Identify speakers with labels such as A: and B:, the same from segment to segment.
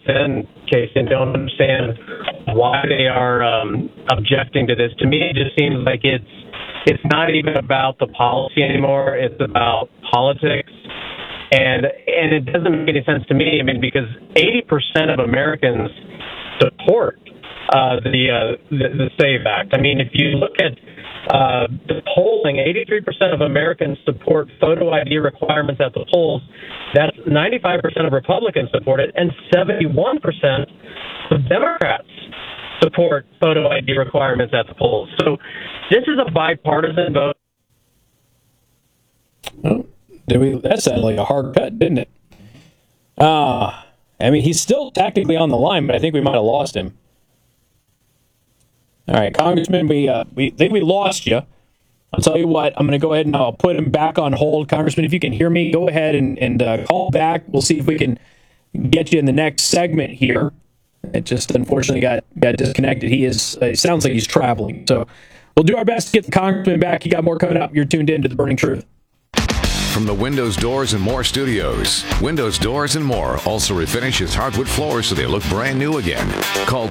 A: in, Casey, and don't understand why they are objecting to this. To me, it just seems like it's not even about the policy anymore. It's about politics. And it doesn't make any sense to me. I mean, because 80% of Americans support the SAVE Act. I mean, if you look at the polling, 83% of Americans support photo ID requirements at the polls. That's 95% of Republicans support it, and 71% of Democrats support photo ID requirements at the polls. So this is a bipartisan vote.
B: Oh, that sounded like a hard cut, didn't it? I mean, he's still technically on the line, but I think we might have lost him. All right, Congressman, we think we lost you. I'll tell you what, I'm going to go ahead and I'll put him back on hold. Congressman, if you can hear me, go ahead and call back. We'll see if we can get you in the next segment here. It just unfortunately got disconnected. It sounds like he's traveling. So we'll do our best to get the Congressman back. You got more coming up. You're tuned in to The Burning Truth.
C: From the Windows, Doors, and More studios, Windows, Doors, and More also refinishes hardwood floors so they look brand new again. Call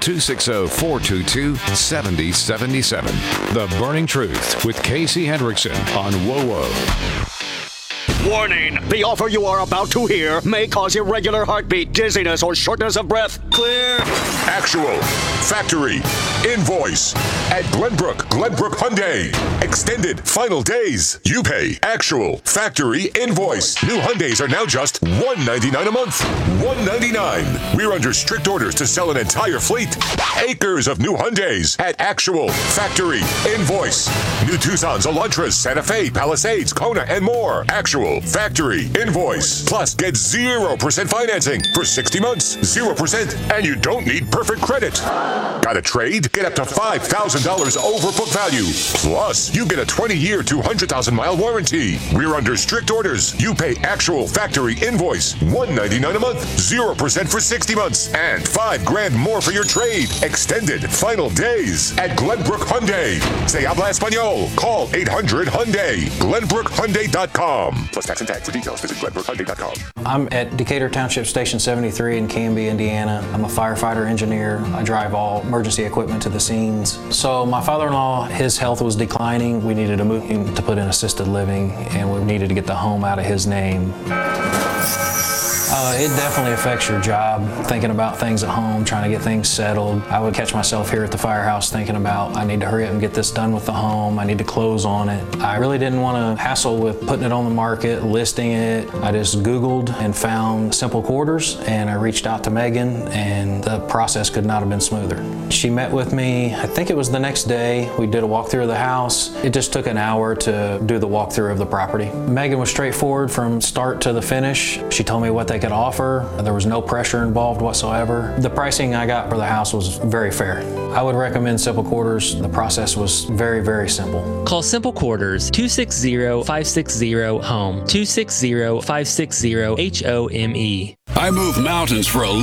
C: 260-422-7077. The Burning Truth with Casey Hendrickson on WOWO.
D: Warning! The offer you are about to hear may cause irregular heartbeat, dizziness, or shortness of breath. Clear.
E: Actual factory invoice at Glenbrook Hyundai. Extended final days. You pay actual factory invoice. New Hyundais are now just $199 a month. $199. We're under strict orders to sell an entire fleet. Acres of new Hyundais at actual factory invoice. New Tucsons, Elantras, Santa Fe, Palisades, Kona, and more. Actual factory invoice. Plus, get 0% financing for 60 months. 0%, and you don't need perfect credit. Got a trade? Get up to $5,000 over book value. Plus, you get a 20-year, 200,000-mile warranty. We're under strict orders. You pay actual factory invoice. $199 a month. 0% for 60 months. And $5,000 more for your trade. Extended final days at Glenbrook Hyundai. Se habla español. Call 800-HYUNDAI. GlenbrookHyundai.com. Plus tax and tag. For details, visit GlenbrookHyundai.com.
F: I'm at Decatur Township Station 73 in Canby, Indiana. I'm a firefighter engineer. I drive all emergency equipment to the scenes. So my father-in-law, his health was declining. We needed to move him to put in assisted living, and we needed to get the home out of his name. It definitely affects your job, thinking about things at home, trying to get things settled. I would catch myself here at the firehouse thinking about, I need to hurry up and get this done with the home. I need to close on it. I really didn't want to hassle with putting it on the market, listing it. I just Googled and found Simple Quarters, and I reached out to Megan, and the process could not have been smoother. She met with me, I think it was the next day. We did a walkthrough of the house. It just took an hour to do the walkthrough of the property. Megan was straightforward from start to the finish. She told me what they could offer. There was no pressure involved whatsoever. The pricing I got for the house was very fair. I would recommend Simple Quarters. The process was very, very simple.
G: Call Simple Quarters 260-560-HOME, 260-560-HOME.
H: I move mountains for a